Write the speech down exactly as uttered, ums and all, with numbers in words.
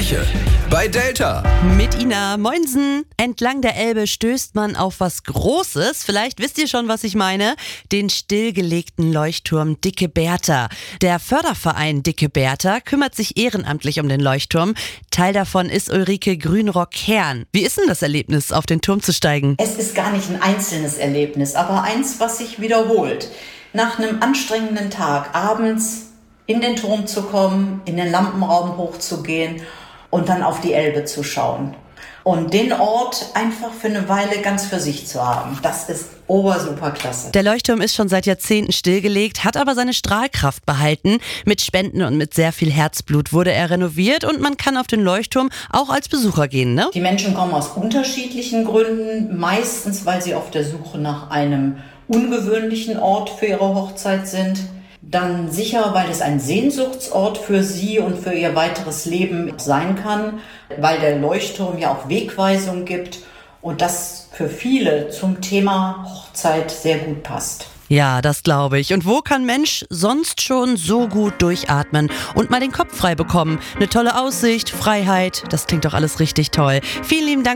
Kirche. Bei Delta. Mit Ina, moinsen. Entlang der Elbe stößt man auf was Großes. Vielleicht wisst ihr schon, was ich meine. Den stillgelegten Leuchtturm Dicke Bertha. Der Förderverein Dicke Bertha kümmert sich ehrenamtlich um den Leuchtturm. Teil davon ist Ulrike Grünrock-Kern. Wie ist denn das Erlebnis, auf den Turm zu steigen? Es ist gar nicht ein einzelnes Erlebnis, aber eins, was sich wiederholt. Nach einem anstrengenden Tag abends in den Turm zu kommen, in den Lampenraum hochzugehen und dann auf die Elbe zu schauen. Und den Ort einfach für eine Weile ganz für sich zu haben, das ist obersuperklasse. Der Leuchtturm ist schon seit Jahrzehnten stillgelegt, hat aber seine Strahlkraft behalten. Mit Spenden und mit sehr viel Herzblut wurde er renoviert und man kann auf den Leuchtturm auch als Besucher gehen, ne? Die Menschen kommen aus unterschiedlichen Gründen, meistens weil sie auf der Suche nach einem ungewöhnlichen Ort für ihre Hochzeit sind. Dann sicher, weil es ein Sehnsuchtsort für sie und für ihr weiteres Leben sein kann, weil der Leuchtturm ja auch Wegweisung gibt und das für viele zum Thema Hochzeit sehr gut passt. Ja, das glaube ich. Und wo kann Mensch sonst schon so gut durchatmen und mal den Kopf frei bekommen? Eine tolle Aussicht, Freiheit, das klingt doch alles richtig toll. Vielen lieben Dank